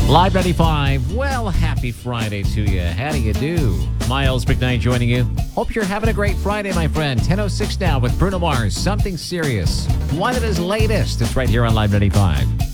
Live 95. Well, happy Friday to you. How do you do? Miles McKnight joining you. Hope you're having a great Friday, my friend. 10:06 now with Bruno Mars. Something serious. One of his latest. It's right here on Live 95.